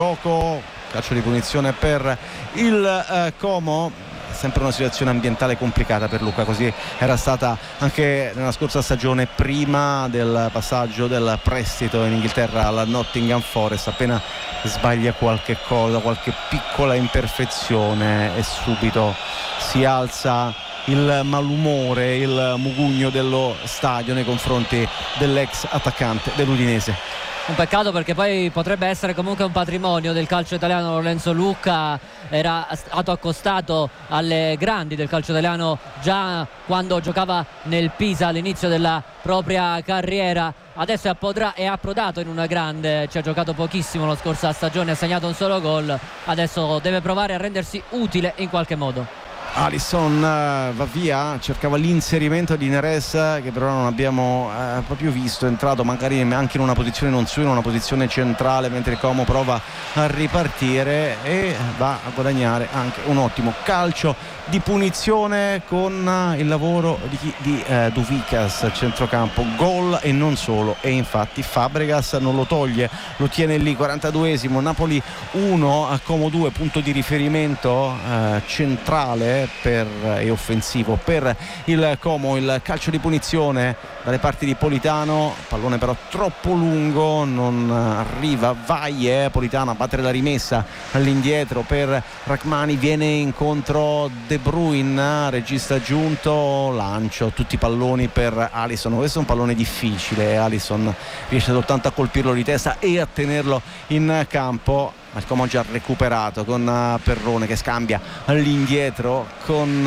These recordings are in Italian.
gioco, calcio di punizione per il Como. Sempre una situazione ambientale complicata per Luca, così era stata anche nella scorsa stagione prima del passaggio del prestito in Inghilterra alla Nottingham Forest. Appena sbaglia qualche cosa, qualche piccola imperfezione e subito si alza il malumore, il mugugno dello stadio nei confronti dell'ex attaccante dell'Udinese. Un peccato, perché poi potrebbe essere comunque un patrimonio del calcio italiano. Lorenzo Lucca era stato accostato alle grandi del calcio italiano già quando giocava nel Pisa all'inizio della propria carriera. Adesso è approdato in una grande, ci ha giocato pochissimo la scorsa stagione, ha segnato un solo gol, adesso deve provare a rendersi utile in qualche modo. Alisson va via, cercava l'inserimento di Neres, che però non abbiamo proprio visto, è entrato magari anche in una posizione non sua, in una posizione centrale, mentre Como prova a ripartire e va a guadagnare anche un ottimo calcio di punizione con il lavoro di Douvikas, centrocampo, gol e non solo, e infatti Fabregas non lo toglie, lo tiene lì. 42esimo, Napoli 1 a Como 2, punto di riferimento centrale e offensivo per il Como. Il calcio di punizione dalle parti di Politano, pallone però troppo lungo, non arriva Vaie, Politano a battere la rimessa all'indietro per Rachmani, viene incontro De Bruyne, regista giunto, lancio, tutti i palloni per Alisson. Questo è un pallone difficile, Alisson riesce soltanto a colpirlo di testa e a tenerlo in campo. Ma il Como già recuperato con Perrone che scambia all'indietro con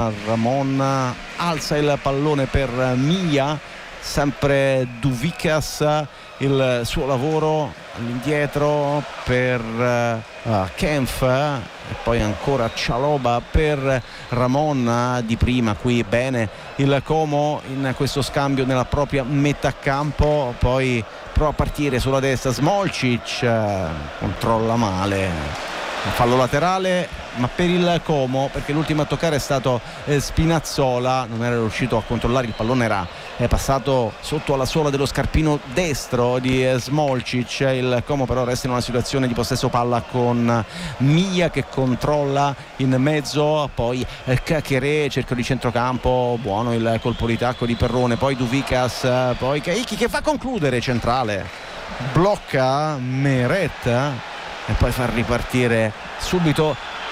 Ramon, alza il pallone per Mia, sempre Douvikas, il suo lavoro all'indietro per Kempf, e poi ancora Cialoba per Ramon. Di prima qui bene il Como in questo scambio nella propria metà campo, poi prova a partire sulla destra Smolcic, controlla male, fallo laterale ma per il Como, perché l'ultimo a toccare è stato Spinazzola, non era riuscito a controllare il pallone, è passato sotto alla suola dello scarpino destro di Smolcic. Il Como però resta in una situazione di possesso palla con Mia che controlla in mezzo, poi Caqueré, cerco di centrocampo, buono il colpo di tacco di Perrone, poi Douvikas, poi Caicchi che fa concludere, centrale, blocca Meret e poi fa ripartire subito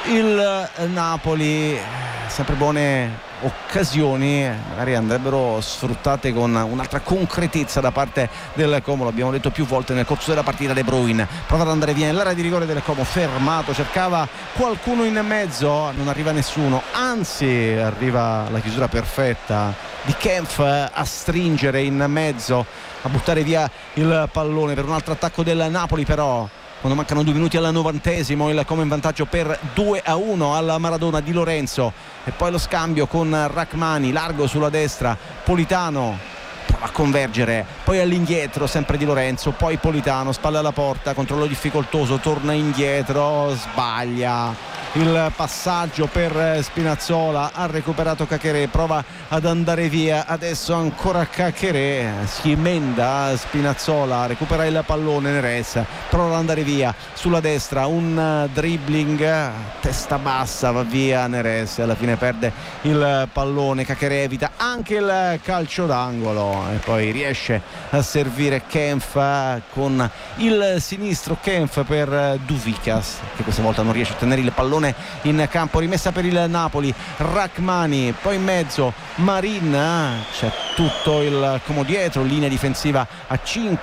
il Napoli. Sempre buone occasioni, magari andrebbero sfruttate con un'altra concretezza da parte del Como, l'abbiamo detto più volte nel corso della partita. De Bruyne prova ad andare via nell'area di rigore del Como, fermato, cercava qualcuno in mezzo, non arriva nessuno, anzi arriva la chiusura perfetta di Kempf a stringere in mezzo, a buttare via il pallone per un altro attacco del Napoli. Però quando mancano 2 minuti al 90esimo il Como in vantaggio per 2-1 alla Maradona di Lorenzo, e poi lo scambio con Rachmani, largo sulla destra, Politano prova a convergere, poi all'indietro sempre di Lorenzo, poi Politano, spalle alla porta, controllo difficoltoso, torna indietro, sbaglia il passaggio per Spinazzola, ha recuperato Caqueré, prova ad andare via, adesso ancora Caqueré, si emenda Spinazzola, recupera il pallone, Neres prova ad andare via sulla destra, un dribbling, testa bassa, va via Neres, alla fine perde il pallone, Caqueré evita anche il calcio d'angolo e poi riesce a servire Kempf con il sinistro, Kempf per Douvikas che questa volta non riesce a tenere il pallone in campo. Rimessa per il Napoli, Rachmani, poi in mezzo Marin, c'è tutto il Como dietro, linea difensiva a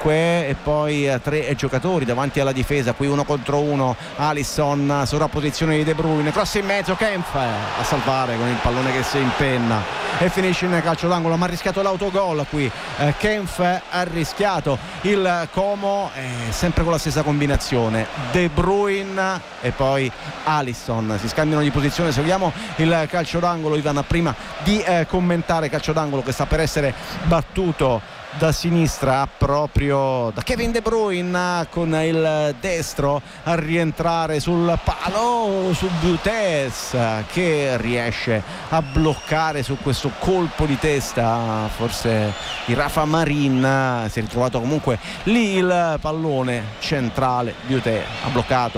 5 e poi 3 giocatori davanti alla difesa, qui 1 contro 1, Alisson, sovrapposizione di De Bruyne, cross in mezzo, Kempf a salvare con il pallone che si impenna e finisce in calcio d'angolo, ma ha rischiato l'autogol qui, Kempf ha rischiato il Como, sempre con la stessa combinazione, De Bruyne e poi Alisson, si scambiano di posizione. Seguiamo il calcio d'angolo, Ivan, prima di commentare calcio d'angolo che sta per essere battuto da sinistra proprio da Kevin De Bruyne con il destro a rientrare sul palo su Butés che riesce a bloccare su questo colpo di testa forse di Rafa Marin, si è ritrovato comunque lì il pallone centrale, Butés ha bloccato